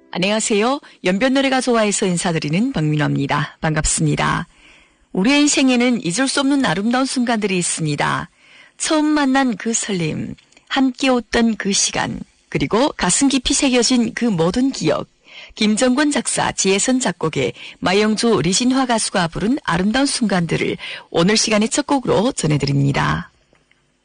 안녕하세요. 연변노래가 좋아해서 인사드리는 박민화입니다. 반갑습니다. 우리의 인생에는 잊을 수 없는 아름다운 순간들이 있습니다. 처음 만난 그 설렘, 함께 웃던 그 시간, 그리고 가슴 깊이 새겨진 그 모든 기억. 김정권 작사, 지혜선 작곡의 마영주, 리신화 가수가 부른 아름다운 순간들을 오늘 시간의 첫 곡으로 전해드립니다.